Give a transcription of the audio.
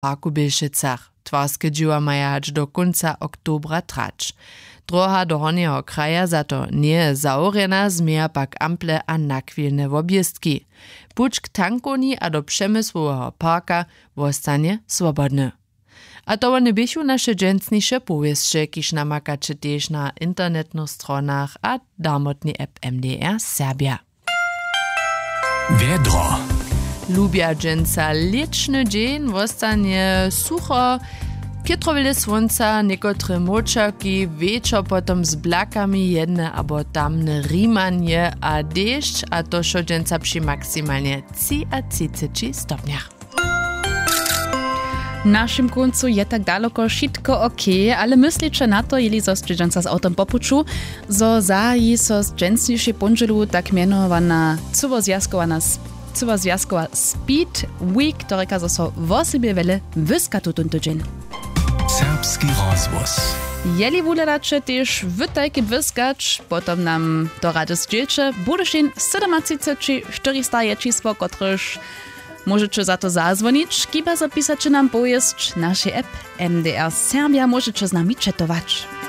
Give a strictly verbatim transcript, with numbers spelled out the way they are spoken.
parku Bělšicach. Twarske džiwa maja hač do konca oktobra trać. Droha do hornjeho kraja za to nie zaorjena, zmija pak ample a nakwilne wobjezdki. Puć k tankoni a do przemysłowego parka wostanie swobodny. A to one běchu naše dženstniše powieszcze, kiž namakače tež na internetnych stronach a damotni app M D R Serbia. Vedro. Lubia dženca ličny dzień wostanie sucho, Pietrowile słońca, niekotre moczaki, wieczor potom z blakami jedne abo tamne rimanie a deszcz, a to šodženca przy maksymalnie trzydzieści stopniach. Naszym końcu je tak daleko wszystko okej, ale myślicie na to, jeli so dżęca z autem popuczu, zo zaji so z dżęcniejszej pądżelu tak mianowana cywozjazkowana cywozjazkowa Speed Week, któreka zo so w osobie wiele wyskatu ten tydzień. Serbski rozwóz. Jeli wuledacze też wytajki wyskacz, potom nam to rady zdzielcze, budešin siedemdziesiąt czterysta je čísło, kotryż możecie za to zadzwonić, kiba zapisać nam pojazd naszej app M D R Serbia, możecie z nami chatować.